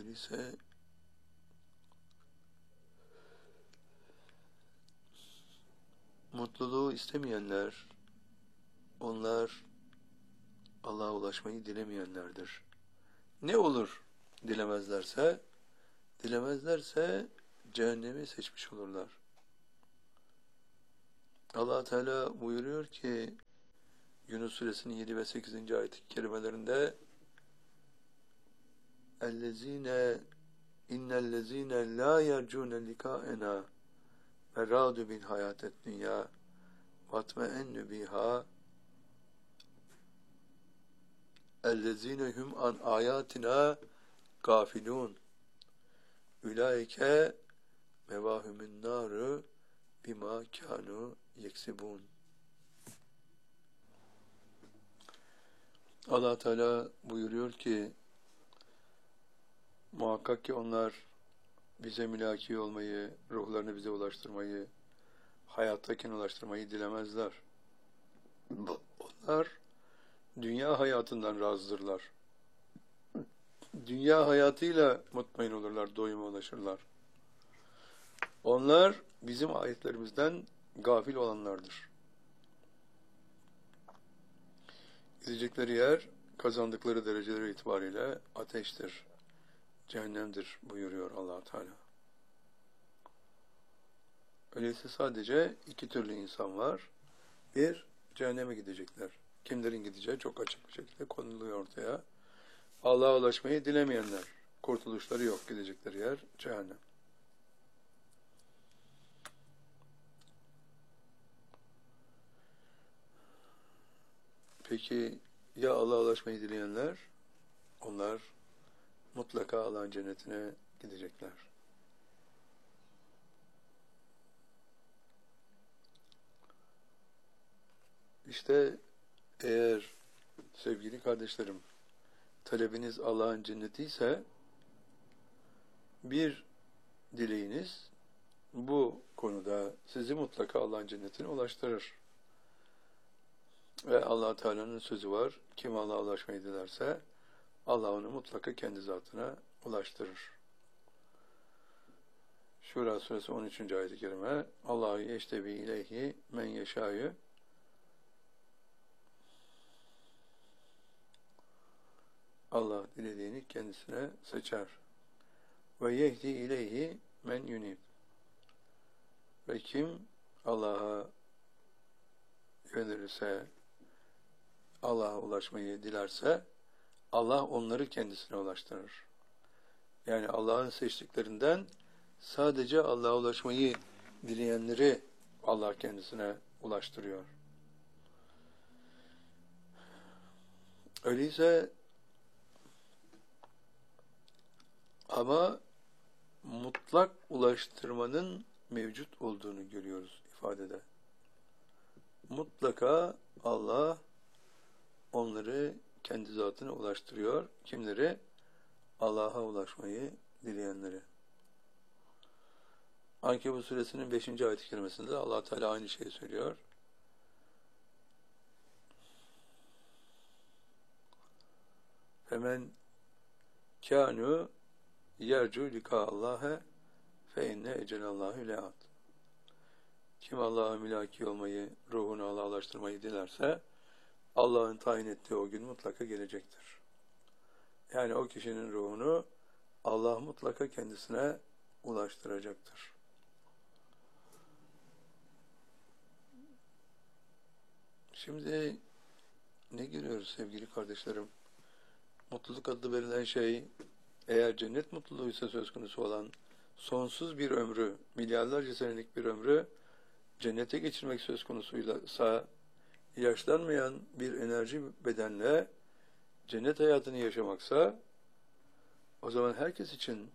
Öyleyse mutluluğu istemeyenler, onlar Allah'a ulaşmayı dilemeyenlerdir. Ne olur dilemezlerse cehennemi seçmiş olurlar. Allah Teala buyuruyor ki Yunus suresinin 7 ve 8. ayet-i kerimelerinde innellezine la yercune likaena ve radu bil hayatet dünya vatmeennü biha ellezine hum an ayatina gafilun ulaike mevahumun naru bima kanu yeksibun. Allah Teala buyuruyor ki muhakkak ki onlar bize mülaki olmayı, ruhlarını bize ulaştırmayı, hayattayken ulaştırmayı dilemezler. Onlar dünya hayatından razıdırlar. Dünya hayatıyla mutmain olurlar, doyuma ulaşırlar. Onlar bizim ayetlerimizden gafil olanlardır. Gidecekleri yer, kazandıkları dereceleri itibariyle ateştir, cehennemdir buyuruyor Allah Teala. Öyleyse sadece iki türlü insan var. Bir, cehenneme gidecekler. Kimlerin gideceği çok açık bir şekilde konuluyor ortaya. Allah'a ulaşmayı dilemeyenler. Kurtuluşları yok, gidecekleri yer cehennem. Peki ya Allah'a ulaşmayı dileyenler? Onlar mutlaka Allah'ın cennetine gidecekler. İşte eğer sevgili kardeşlerim talebiniz Allah'ın cenneti ise bir dileğiniz bu konuda sizi mutlaka Allah'ın cennetine ulaştırır. Ve Allah Teala'nın sözü var. Kim Allah'a ulaşmayı dilerse Allah onu mutlaka kendi zatına ulaştırır. Şura suresi 13. ayet-i kerime Allahu yeştebi ileyhi men yeşâyü Allah dilediğini kendisine seçer. Ve yehdi ileyhi men yunib. Ve kim Allah'a yönelirse, Allah'a ulaşmayı dilerse, Allah onları kendisine ulaştırır. Yani Allah'ın seçtiklerinden sadece Allah'a ulaşmayı dileyenleri Allah kendisine ulaştırıyor. Öyleyse ama mutlak ulaştırmanın mevcut olduğunu görüyoruz ifadede. Mutlaka Allah onları kendi zatına ulaştırıyor. Kimleri? Allah'a ulaşmayı dileyenleri. Ankebut suresinin 5. ayet-i kerimesinde Allah Teala aynı şeyi söylüyor. Hemen kânû yercu lika Allah'a fe inne ecelallahu le'at. Kim Allah'a mülaki olmayı, ruhunu Allah'a ulaştırmayı dilerse Allah'ın tayin ettiği o gün mutlaka gelecektir. Yani o kişinin ruhunu Allah mutlaka kendisine ulaştıracaktır. Şimdi ne görüyoruz sevgili kardeşlerim? Mutluluk adlı verilen şey, eğer cennet mutluluğuysa söz konusu olan sonsuz bir ömrü, milyarlarca senelik bir ömrü cennete geçirmek söz konusuysa, yaşlanmayan bir enerji bedenle cennet hayatını yaşamaksa, o zaman herkes için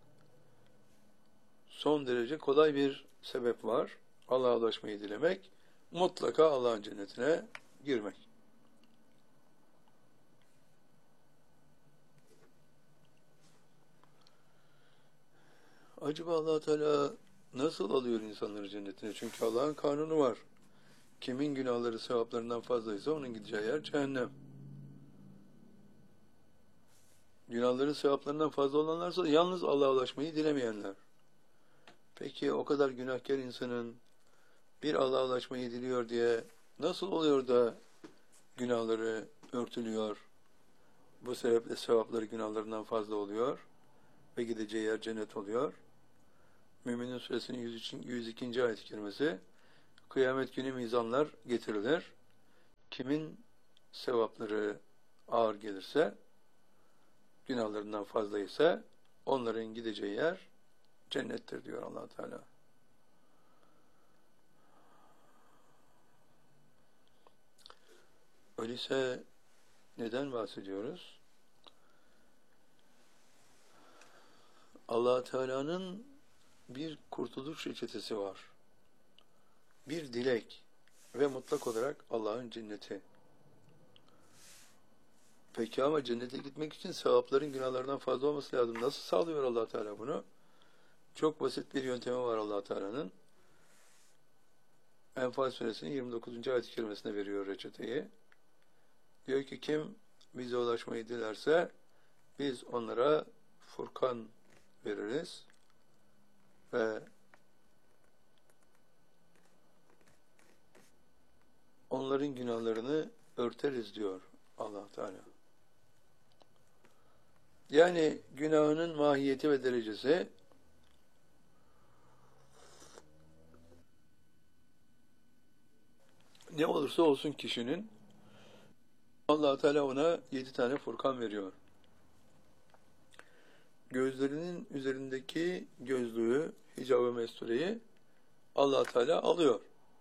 son derece kolay bir sebep var. Allah'a ulaşmayı dilemek, mutlaka Allah'ın cennetine girmek. Acaba Allah Teala nasıl alıyor insanları cennetine? Çünkü Allah'ın kanunu var. Kimin günahları sevaplarından fazlaysa onun gideceği yer cehennem. Günahları sevaplarından fazla olanlarsa yalnız Allah'a ulaşmayı dilemeyenler. Peki o kadar günahkar insanın bir Allah'a ulaşmayı diliyor diye nasıl oluyor da günahları örtülüyor? Bu sebeple sevapları günahlarından fazla oluyor ve gideceği yer cennet oluyor. Mü'minin suresinin 102. ayet-i kerimesi, kıyamet günü mizanlar getirilir. Kimin sevapları ağır gelirse, günahlarından fazla ise onların gideceği yer cennettir diyor Allah Teala. Öyleyse neden bahsediyoruz? Allah Teala'nın bir kurtuluş reçetesi var. Bir dilek ve mutlak olarak Allah'ın cenneti. Peki ama cennete gitmek için sevapların günahlardan fazla olması lazım. Nasıl sağlıyor Allah Teala bunu? Çok basit bir yöntemi var Allah Teala'nın. Enfal suresinin 29. ayet-i kerimesine veriyor reçeteyi. Diyor ki kim bize ulaşmayı dilerse biz onlara Furkan veririz ve onların günahlarını örteriz diyor Allah Teala. Yani günahının mahiyeti ve derecesi ne olursa olsun kişinin Allah Teala ona 7 tane Furkan veriyor. Gözlerinin üzerindeki gözlüğü, hicab-ı mestureyi Allah Teala alıyor.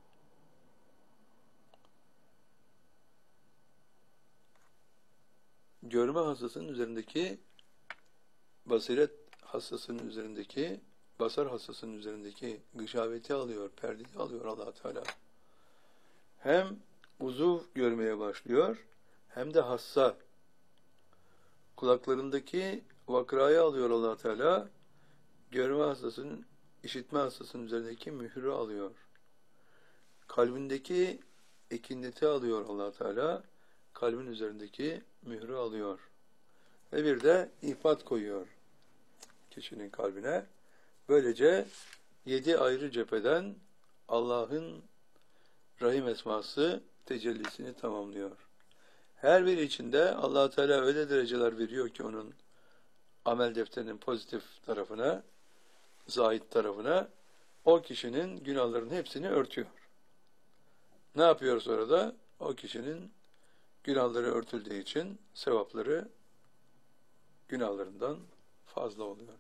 Görme hastasının üzerindeki, basiret hastasının üzerindeki, basar hastasının üzerindeki gışaveti alıyor, perdeyi alıyor Allah Teala. Hem uzuv görmeye başlıyor, hem de hassa. Kulaklarındaki vakrayı alıyor Allah Teala, görme hastasının, işitme hastasının üzerindeki mührü alıyor. Kalbindeki ekineti alıyor Allah Teala, kalbin üzerindeki mührü alıyor. Ve bir de ihbat koyuyor kişinin kalbine. Böylece 7 ayrı cepheden Allah'ın Rahim esması tecellisini tamamlıyor. Her biri içinde Allah Teala öyle dereceler veriyor ki onun amel defterinin pozitif tarafına, zahid tarafına, o kişinin günahlarının hepsini örtüyor. Ne yapıyor sonra da? O kişinin günahları örtüldüğü için sevapları günahlarından fazla oluyor.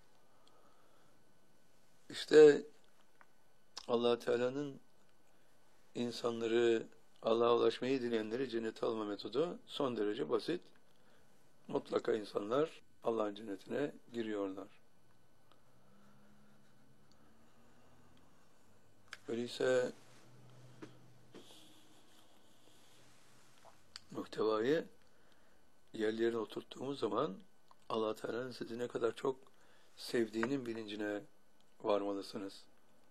İşte Allah Teala'nın insanları, Allah'a ulaşmayı dileyenleri cennete alma metodu son derece basit. Mutlaka insanlar Allah'ın cennetine giriyorlar. Öyleyse muhtevayı yerlerine oturttuğumuz zaman Allah Teala'nın sizi ne kadar çok sevdiğinin bilincine varmalısınız.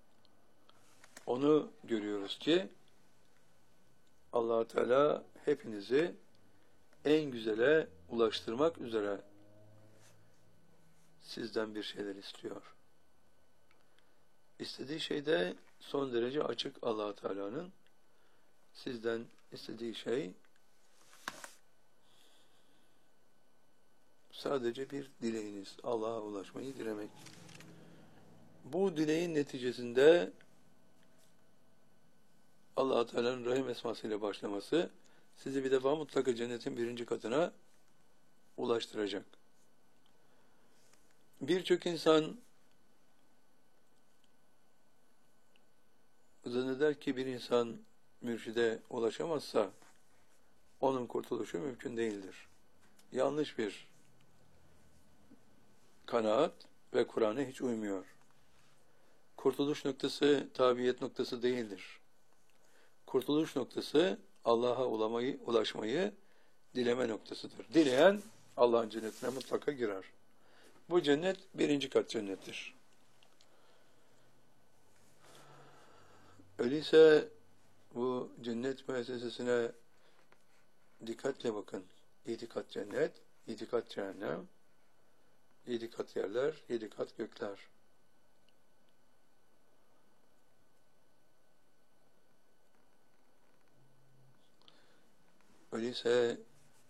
Onu görüyoruz ki Allah Teala hepinizi en güzele ulaştırmak üzere sizden bir şeyler istiyor. İstediği şey de son derece açık Allah Teala'nın. Sizden istediği şey sadece bir dileğiniz, Allah'a ulaşmayı dilemek. Bu dileğin neticesinde Allah Teala'nın Rahim esmasıyla başlaması sizi bir defa mutlaka cennetin 1. katına ulaştıracak. Birçok insan zanneder ki bir insan mürşide ulaşamazsa onun kurtuluşu mümkün değildir. Yanlış bir kanaat ve Kur'an'a hiç uymuyor. Kurtuluş noktası tabiyet noktası değildir. Kurtuluş noktası Allah'a ulaşmayı dileme noktasıdır. Dileyen Allah'ın cennetine mutlaka girer. Bu cennet 1. kat cennettir. Öyleyse bu cennet müessesesine dikkatle bakın. 7 kat cennet, 7 kat cehennem, 7 kat yerler, 7 kat gökler. Öyleyse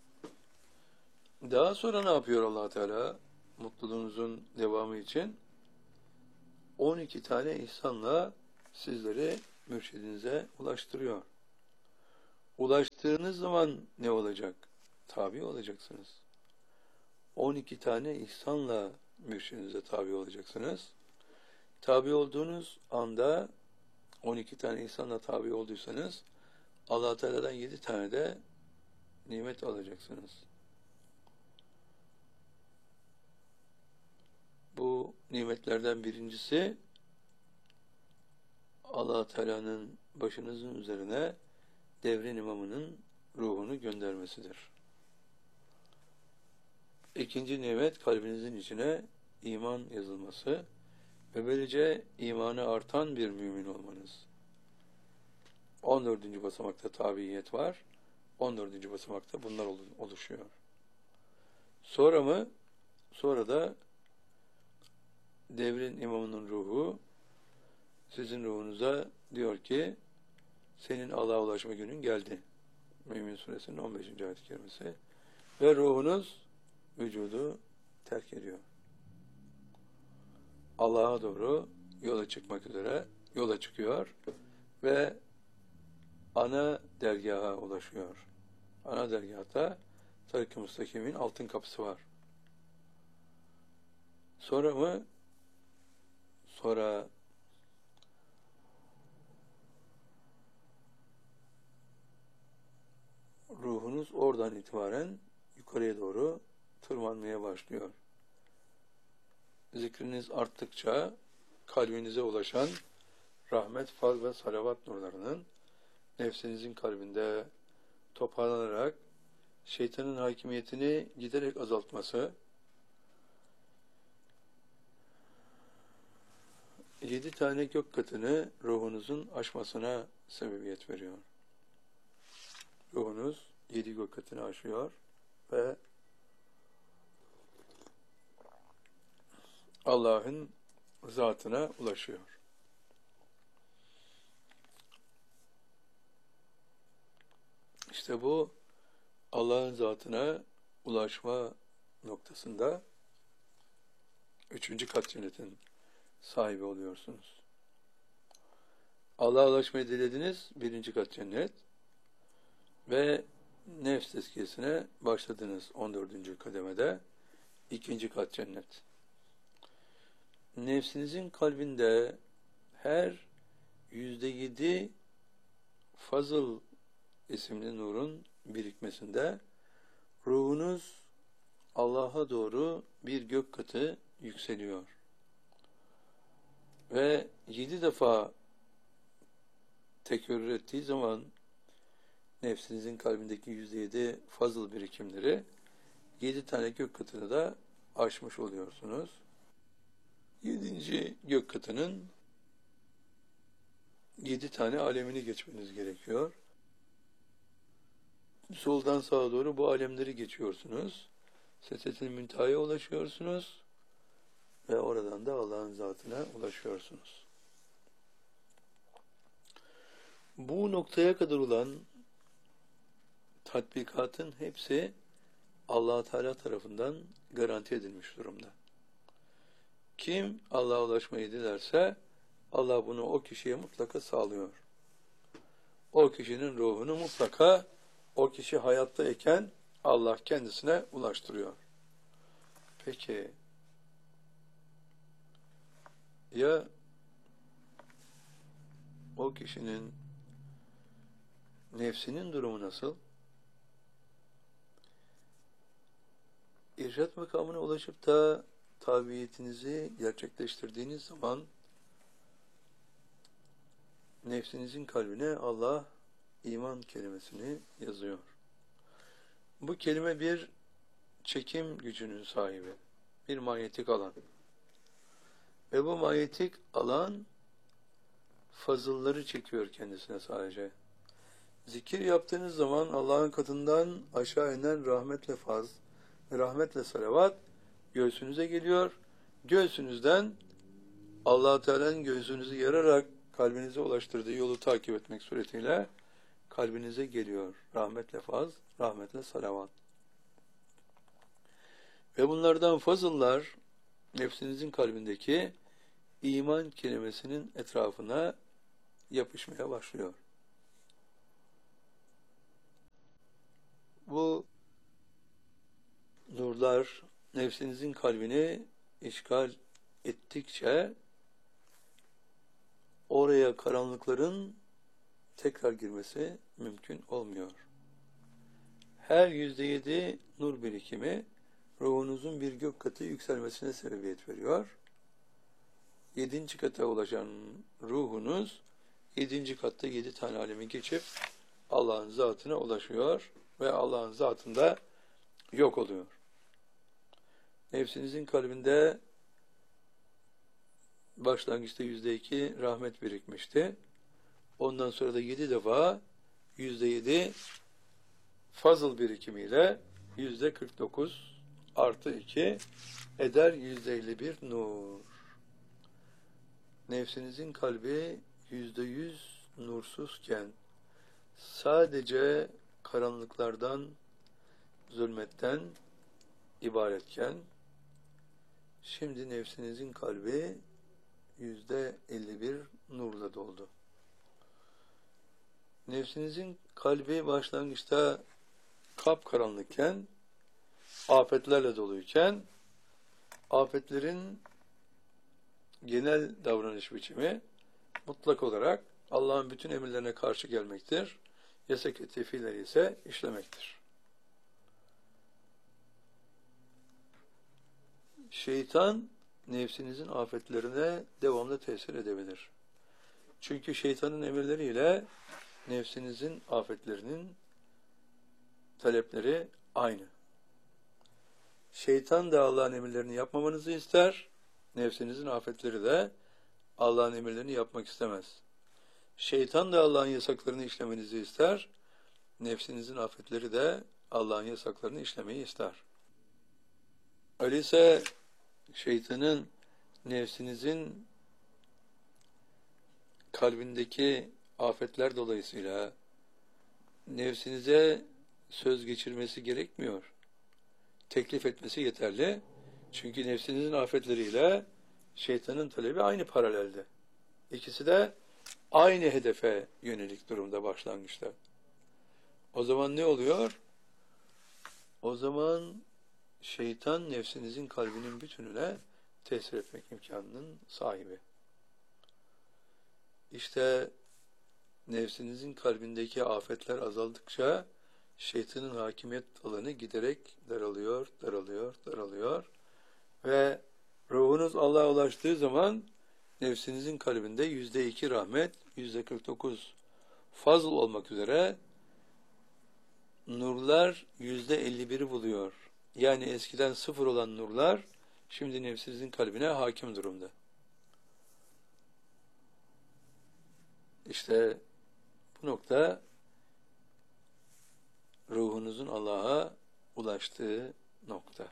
daha sonra ne yapıyor Allah Teala? Mutluluğunuzun devamı için 12 tane ihsanla sizleri mürşidinize ulaştırıyor. Ulaştığınız zaman ne olacak? Tabi olacaksınız. 12 tane ihsanla mürşidinize tabi olacaksınız. Tabi olduğunuz anda 12 tane ihsanla tabi olduysanız Allah Teala'dan 7 tane de nimet alacaksınız. Bu nimetlerden birincisi Allah Teala'nın başınızın üzerine devrin imamının ruhunu göndermesidir. İkinci nimet kalbinizin içine iman yazılması ve böylece imanı artan bir mümin olmanız. 14. basamakta tabiyet var. 14. basamakta bunlar oluşuyor. Sonra da devrin imamının ruhu sizin ruhunuza diyor ki senin Allah'a ulaşma günün geldi. Mümin Suresinin 15. ayet-i kerimesi. Ve ruhunuz vücudu terk ediyor. Allah'a doğru yola çıkmak üzere yola çıkıyor ve ana dergaha ulaşıyor. Ana dergahta Tarik-i Müstakim'in altın kapısı var. Sonra ruhunuz oradan itibaren yukarıya doğru tırmanmaya başlıyor. Zikriniz arttıkça kalbinize ulaşan rahmet, faz ve salavat nurlarının nefsinizin kalbinde toparlanarak şeytanın hakimiyetini giderek azaltması, 7 tane gök katını ruhunuzun aşmasına sebebiyet veriyor. Ruhunuz 7 gök katını aşıyor ve Allah'ın zatına ulaşıyor. İşte bu Allah'ın zatına ulaşma noktasında 3. kat cennetin sahibi oluyorsunuz. Allah'a ulaşmayı dilediniz, 1. kat cennet ve nefs tezkiyesine başladınız 14. kademede, 2. kat cennet. Nefsinizin kalbinde her %7 fazıl isimli nurun birikmesinde ruhunuz Allah'a doğru bir gök katı yükseliyor. Ve 7 defa tekrar ettiği zaman nefsinizin kalbindeki %7 fazıl birikimleri 7 tane gök katını da aşmış oluyorsunuz. 7. gök katının 7 tane alemini geçmeniz gerekiyor. Soldan sağa doğru bu alemleri geçiyorsunuz. Sedretil Münteha'ya ulaşıyorsunuz ve oradan da Allah'ın zatına ulaşıyorsunuz. Bu noktaya kadar olan tatbikatın hepsi Allah Teala tarafından garanti edilmiş durumda. Kim Allah'a ulaşmayı dilerse Allah bunu o kişiye mutlaka sağlıyor. O kişinin ruhunu mutlaka o kişi hayattayken Allah kendisine ulaştırıyor. Peki ya o kişinin nefsinin durumu nasıl? İrşad makamına ulaşıp da tabiyetinizi gerçekleştirdiğiniz zaman nefsinizin kalbine Allah iman kelimesini yazıyor. Bu kelime bir çekim gücünün sahibi, bir manyetik alan. Ve bu manyetik alan fazılları çekiyor kendisine sadece. Zikir yaptığınız zaman Allah'ın katından aşağı inen rahmetle faz, rahmetle salavat göğsünüze geliyor. Göğsünüzden Allah-u Teala'nın göğsünüzü yararak kalbinize ulaştırdığı yolu takip etmek suretiyle kalbinize geliyor. Rahmetle faz, rahmetle salavat. Ve bunlardan fazıllar nefsinizin kalbindeki iman kelimesinin etrafına yapışmaya başlıyor. Bu nurlar nefsinizin kalbini işgal ettikçe oraya karanlıkların tekrar girmesi mümkün olmuyor. Her %7 nur birikimi ruhunuzun bir gök katı yükselmesine sebebiyet veriyor. 7. kata ulaşan ruhunuz 7. katta 7 tane alemi geçip Allah'ın zatına ulaşıyor ve Allah'ın zatında yok oluyor. Nefsinizin kalbinde başlangıçta %2 rahmet birikmişti. Ondan sonra da 7 defa %7 fazıl birikimiyle %49 artı 2 eder %51 nur. Nefsinizin kalbi %100 nursuzken, sadece karanlıklardan, zulmetten ibaretken, şimdi nefsinizin kalbi %51 nurla doldu. Nefsinizin kalbi başlangıçta kapkaranlıkken, afetlerle doluyken, afetlerin genel davranış biçimi mutlak olarak Allah'ın bütün emirlerine karşı gelmektir. Yasak-ı fiilleri ise işlemektir. Şeytan nefsinizin afetlerine devamlı tesir edebilir. Çünkü şeytanın emirleriyle nefsinizin afetlerinin talepleri aynı. Şeytan da Allah'ın emirlerini yapmamanızı ister. Nefsinizin afetleri de Allah'ın emirlerini yapmak istemez. Şeytan da Allah'ın yasaklarını işlemenizi ister. Nefsinizin afetleri de Allah'ın yasaklarını işlemeyi ister. Öyleyse şeytanın nefsinizin kalbindeki afetler dolayısıyla nefsinize söz geçirmesi gerekmiyor. Teklif etmesi yeterli. Çünkü nefsinizin afetleriyle şeytanın talebi aynı paralelde. İkisi de aynı hedefe yönelik durumda başlangıçta. O zaman ne oluyor? O zaman şeytan nefsinizin kalbinin bütününe tesir etmek imkanının sahibi. İşte nefsinizin kalbindeki afetler azaldıkça şeytanın hakimiyet alanı giderek daralıyor ve ruhunuz Allah'a ulaştığı zaman nefsinizin kalbinde %2 rahmet, %49 fazıl olmak üzere nurlar %51'i buluyor. Yani eskiden 0 olan nurlar şimdi nefsinizin kalbine hakim durumda. İşte bu nokta ruhunuzun Allah'a ulaştığı nokta.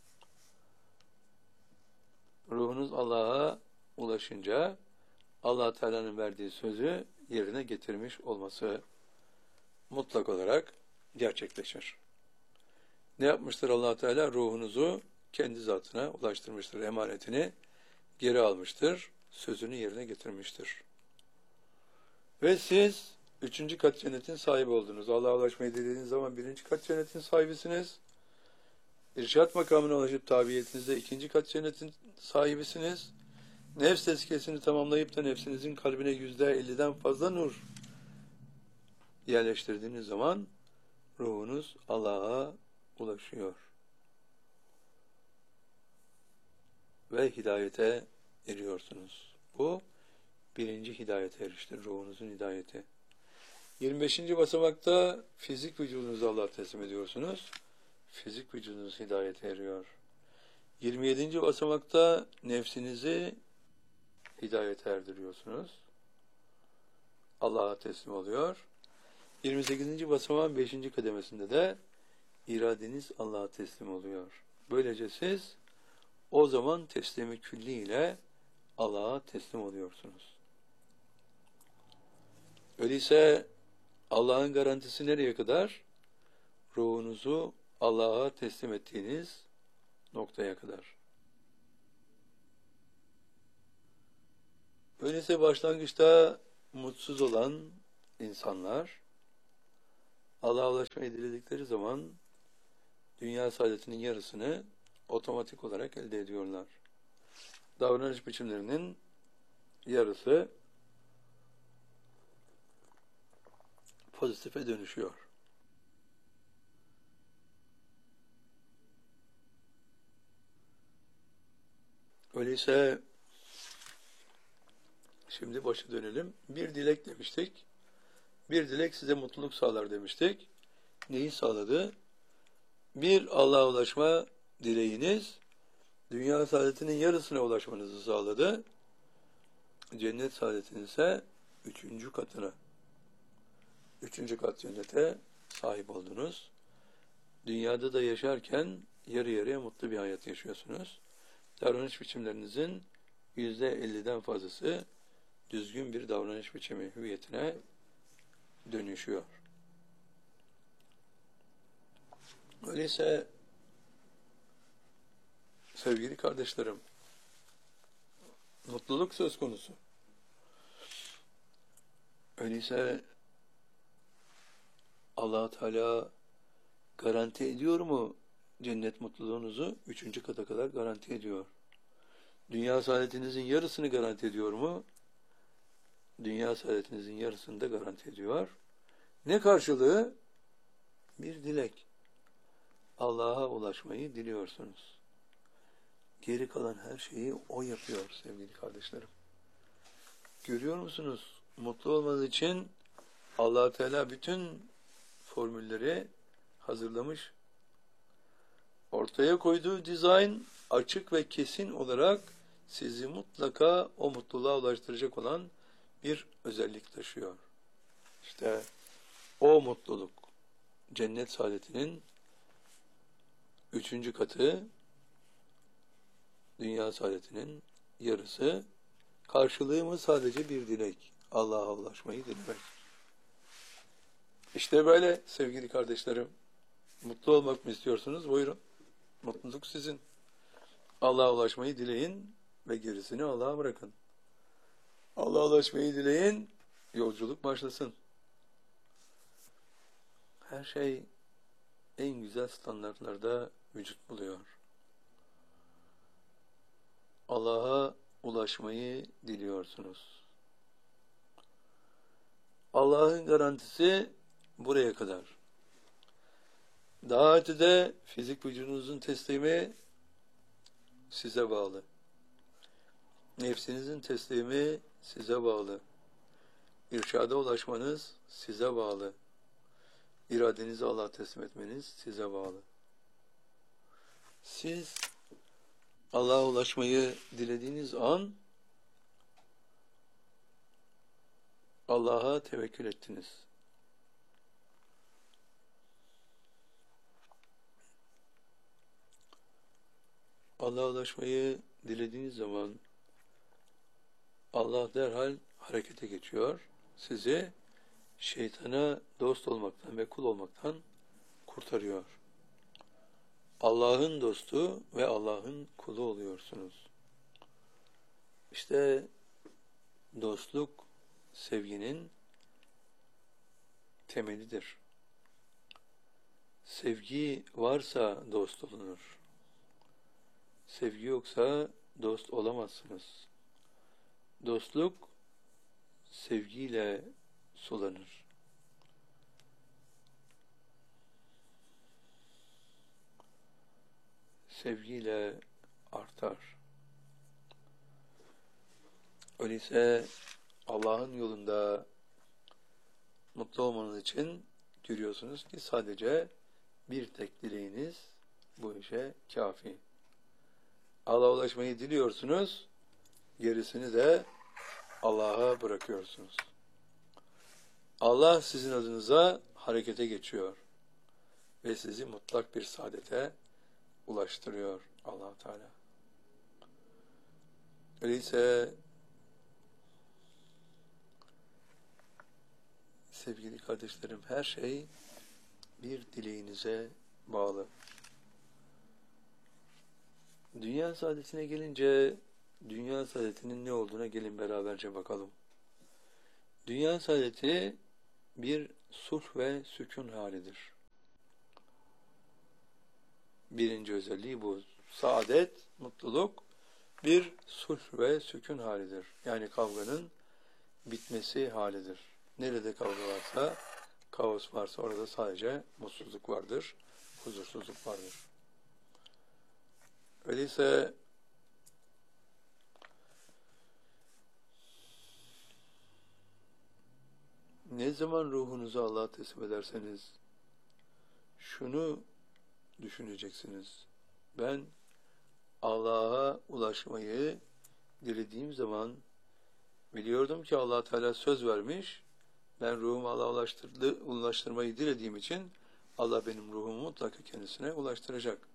Ruhunuz Allah'a ulaşınca Allah Teala'nın verdiği sözü yerine getirmiş olması mutlak olarak gerçekleşir. Ne yapmıştır Allah Teala? Ruhunuzu kendi zatına ulaştırmıştır. Emanetini geri almıştır. Sözünü yerine getirmiştir. Ve siz 3. kat cennetin sahibi oldunuz. Allah'a ulaşmayı dediğiniz zaman 1. kat cennetin sahibisiniz. İrşad makamına ulaşıp tabiyetinizde 2. kat cennetin sahibisiniz. Nefs tezkiyesini tamamlayıp da nefsinizin kalbine %50'den fazla nur yerleştirdiğiniz zaman ruhunuz Allah'a ulaşıyor. Ve hidayete eriyorsunuz. Bu 1. hidayete eriştir, ruhunuzun hidayeti. 25. basamakta fizik vücudunuzu Allah'a teslim ediyorsunuz. Fizik vücudunuz hidayete eriyor. 27. basamakta nefsinizi hidayete erdiriyorsunuz. Allah'a teslim oluyor. 28. basamağın 5. kademesinde de iradeniz Allah'a teslim oluyor. Böylece siz O zaman teslimi külli ile Allah'a teslim oluyorsunuz. Öyleyse Allah'ın garantisi nereye kadar? Ruhunuzu Allah'a teslim ettiğiniz noktaya kadar. Öyleyse başlangıçta mutsuz olan insanlar Allah'a ulaşmayı diledikleri zaman dünya saadetinin yarısını otomatik olarak elde ediyorlar. Davranış biçimlerinin yarısı pozitife dönüşüyor. Öyleyse şimdi başa dönelim. Bir dilek demiştik. Bir dilek size mutluluk sağlar demiştik. Neyi sağladı? Bir Allah'a ulaşma dileğiniz dünya saadetinin yarısına ulaşmanızı sağladı. Cennet saadetinin ise 3. katına. 3. kat cennete sahip oldunuz. Dünyada da yaşarken yarı yarıya mutlu bir hayat yaşıyorsunuz. Davranış biçimlerinizin %50'den fazlası düzgün bir davranış biçimi hüviyetine dönüşüyor. Öyleyse sevgili kardeşlerim, mutluluk söz konusu. Öyleyse Allah Teala garanti ediyor mu cennet mutluluğunuzu? 3. kata kadar garanti ediyor. Dünya saadetinizin yarısını garanti ediyor mu? Dünya saadetinizin yarısını da garanti ediyor. Ne karşılığı? Bir dilek. Allah'a ulaşmayı diliyorsunuz. Geri kalan her şeyi O yapıyor sevgili kardeşlerim. Görüyor musunuz? Mutlu olmanız için Allah Teala bütün formülleri hazırlamış. Ortaya koyduğu dizayn açık ve kesin olarak sizi mutlaka o mutluluğa ulaştıracak olan bir özellik taşıyor. İşte o mutluluk, cennet saadetinin 3. katı, dünya saadetinin yarısı, karşılığı mı sadece bir dilek, Allah'a ulaşmayı dilemek. İşte böyle sevgili kardeşlerim, mutlu olmak mı istiyorsunuz? Buyurun, mutluluk sizin. Allah'a ulaşmayı dileyin ve gerisini Allah'a bırakın. Allah'a ulaşmayı dileyin, yolculuk başlasın. Her şey en güzel standartlarda vücut buluyor. Allah'a ulaşmayı diliyorsunuz. Allah'ın garantisi buraya kadar. Daha ötede fizik vücudunuzun teslimi size bağlı. Nefsinizin teslimi size bağlı. İrşada ulaşmanız size bağlı. İradenizi Allah'a teslim etmeniz size bağlı. Siz Allah'a ulaşmayı dilediğiniz an Allah'a tevekkül ettiniz. Allah'a ulaşmayı dilediğiniz zaman Allah derhal harekete geçiyor. Sizi şeytana dost olmaktan ve kul olmaktan kurtarıyor. Allah'ın dostu ve Allah'ın kulu oluyorsunuz. İşte dostluk sevginin temelidir. Sevgi varsa dost olunur. Sevgi yoksa dost olamazsınız. Dostluk sevgiyle sulanır. Sevgiyle artar. Öyleyse Allah'ın yolunda mutlu olmanız için görüyorsunuz ki sadece bir tek dileğiniz bu işe kafi. Allah'a ulaşmayı diliyorsunuz, gerisini de Allah'a bırakıyorsunuz. Allah sizin adınıza harekete geçiyor ve sizi mutlak bir saadete ulaştırıyor Allah Teala. Öyleyse sevgili kardeşlerim, her şey bir dileğinize bağlı. Dünya saadetine gelince, dünya saadetinin ne olduğuna gelin beraberce bakalım. Dünya saadeti bir sulh ve sükun halidir. Birinci özelliği bu. Saadet, mutluluk bir sulh ve sükun halidir. Yani kavganın bitmesi halidir. Nerede kavga varsa, kaos varsa orada sadece mutsuzluk vardır, huzursuzluk vardır. Öyleyse ne zaman ruhunuzu Allah'a teslim ederseniz şunu düşüneceksiniz. Ben Allah'a ulaşmayı dilediğim zaman biliyordum ki Allah Teala söz vermiş. Ben ruhumu Allah'a ulaştırmayı dilediğim için Allah benim ruhumu mutlaka kendisine ulaştıracak.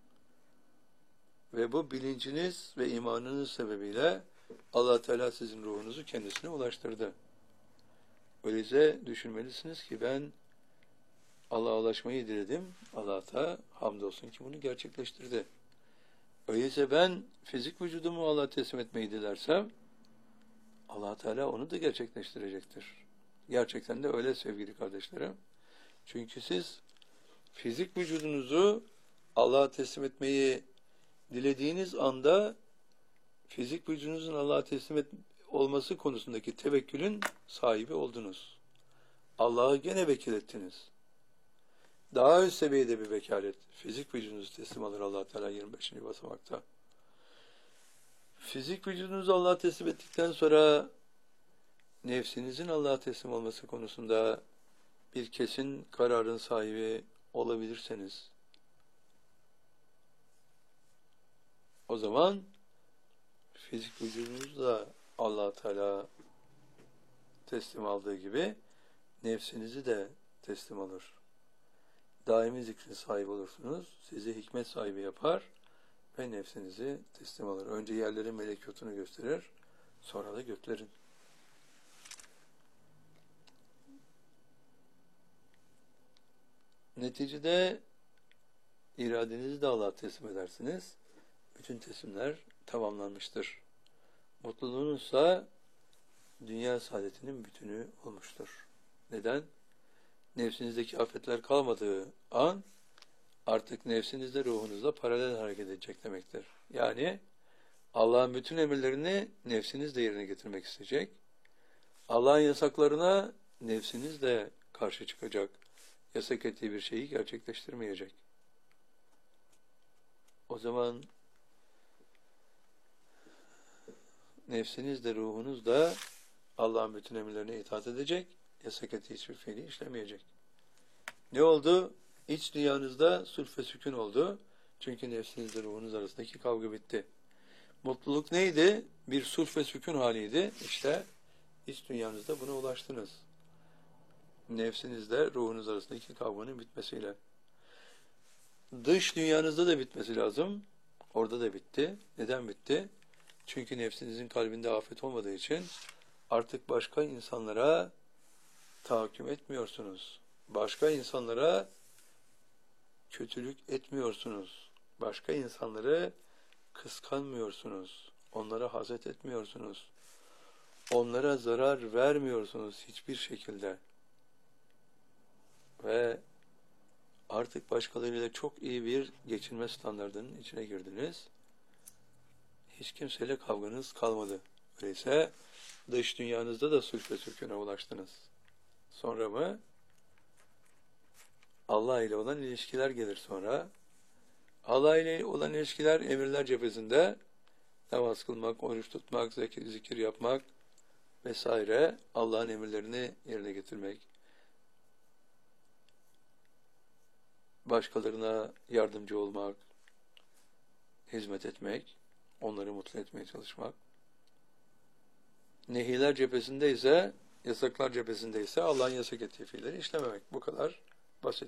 Ve bu bilinciniz ve imanınız sebebiyle Allah Teala sizin ruhunuzu kendisine ulaştırdı. Öyleyse düşünmelisiniz ki ben Allah'a ulaşmayı diledim. Allah da hamdolsun ki bunu gerçekleştirdi. Öyleyse ben fizik vücudumu Allah'a teslim etmeyi dilersem Allah Teala onu da gerçekleştirecektir. Gerçekten de öyle sevgili kardeşlerim. Çünkü siz fizik vücudunuzu Allah'a teslim etmeyi dilediğiniz anda fizik vücudunuzun Allah'a teslim olması konusundaki tevekkülün sahibi oldunuz. Allah'ı gene vekil ettiniz. Daha üst seviyede bir vekalet. Fizik vücudunuzu teslim alır Allah Teala 25. basamakta. Fizik vücudunuzu Allah'a teslim ettikten sonra nefsinizin Allah'a teslim olması konusunda bir kesin kararın sahibi olabilirseniz o zaman fizik vücudunuzu da Allah Teala teslim aldığı gibi nefsinizi de teslim alır. Daimi zikrin sahibi olursunuz. Sizi hikmet sahibi yapar ve nefsinizi teslim alır. Önce yerlerin melekutunu gösterir, sonra da göklerin. Neticede iradenizi de Allah'a teslim edersiniz. Bütün teslimler tamamlanmıştır. Mutluluğunuzsa dünya saadetinin bütünü olmuştur. Neden? Nefsinizdeki afetler kalmadığı an artık nefsinizde ruhunuzla paralel hareket edecek demektir. Yani Allah'ın bütün emirlerini nefsiniz de yerine getirmek isteyecek. Allah'ın yasaklarına nefsiniz de karşı çıkacak. Yasak ettiği bir şeyi gerçekleştirmeyecek. O zaman nefsiniz de ruhunuz da Allah'ın bütün emirlerine itaat edecek. Yasak ettiği hiçbir fiili işlemeyecek. Ne oldu? İç dünyanızda sulh ve sükun oldu. Çünkü nefsinizle ruhunuz arasındaki kavga bitti. Mutluluk neydi? Bir sulh ve sükun haliydi. İşte iç dünyanızda buna ulaştınız. Nefsinizle ruhunuz arasındaki kavganın bitmesiyle. Dış dünyanızda da bitmesi lazım. Orada da bitti. Neden bitti? Çünkü nefsinizin kalbinde afet olmadığı için artık başka insanlara tahakküm etmiyorsunuz. Başka insanlara kötülük etmiyorsunuz. Başka insanları kıskanmıyorsunuz. Onlara haset etmiyorsunuz. Onlara zarar vermiyorsunuz hiçbir şekilde. Ve artık başkalarıyla çok iyi bir geçinme standardının içine girdiniz. Hiç kimseyle kavganız kalmadı. Öyleyse dış dünyanızda da sulh ve sükûne ulaştınız. Sonra mı? Allah ile olan ilişkiler gelir sonra. Allah ile olan ilişkiler emirler cephesinde namaz kılmak, oruç tutmak, zikir yapmak vesaire, Allah'ın emirlerini yerine getirmek, başkalarına yardımcı olmak, hizmet etmek, onları mutlu etmeye çalışmak. Nehiler cephesinde ise, yasaklar cephesinde ise Allah'ın yasak ettiği fiilleri işlememek. Bu kadar basit.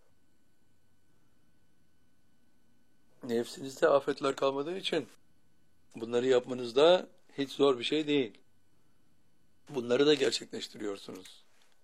Nefsinizde afetler kalmadığı için Bunları yapmanız da hiç zor bir şey değil. Bunları da gerçekleştiriyorsunuz.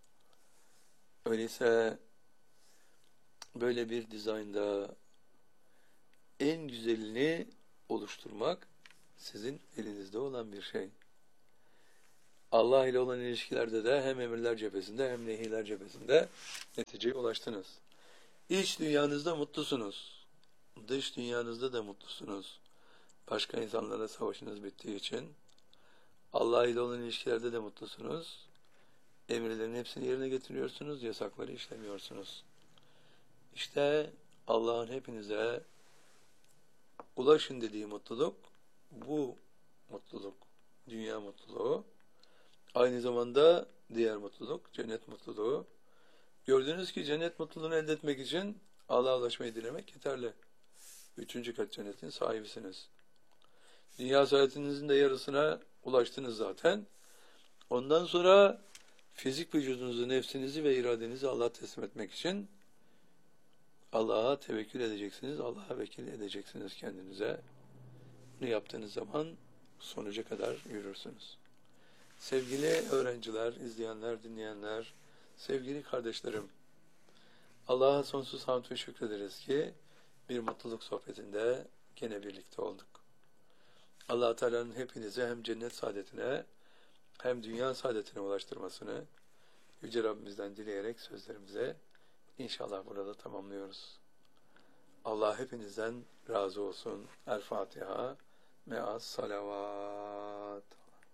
Öyleyse böyle bir dizaynda en güzelini oluşturmak sizin elinizde olan bir şey. Allah ile olan ilişkilerde de hem emirler cephesinde hem nehirler cephesinde neticeye ulaştınız. İç dünyanızda mutlusunuz. Dış dünyanızda da mutlusunuz. Başka insanlarla savaşınız bittiği için. Allah ile olan ilişkilerde de mutlusunuz. Emirlerin hepsini yerine getiriyorsunuz, yasakları işlemiyorsunuz. İşte Allah'ın hepinize ulaşın dediği mutluluk, bu mutluluk, dünya mutluluğu. Aynı zamanda diğer mutluluk, cennet mutluluğu. Gördünüz ki cennet mutluluğunu elde etmek için Allah'a ulaşmayı dilemek yeterli. 3. kat cennetin sahibisiniz. Dünya saatinizin de yarısına ulaştınız zaten. Ondan sonra fizik vücudunuzu, nefsinizi ve iradenizi Allah'a teslim etmek için Allah'a tevekkül edeceksiniz, Allah'a vekil edeceksiniz kendinize. Bunu yaptığınız zaman sonuca kadar yürürsünüz. Sevgili öğrenciler, izleyenler, dinleyenler, sevgili kardeşlerim, Allah'a sonsuz hamd ve şükrederiz ki bir mutluluk sohbetinde gene birlikte olduk. Allah Teala'nın hepinize hem cennet saadetine hem dünya saadetine ulaştırmasını Yüce Rabbimizden dileyerek sözlerimize inşallah burada tamamlıyoruz. Allah hepinizden razı olsun. El Fatiha me'as salavat.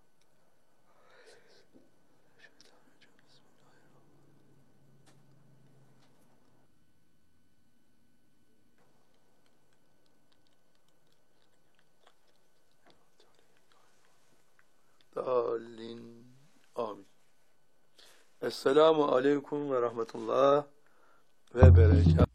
Dallin. Amin. Esselamu aleyküm ve rahmetullah ve berekat.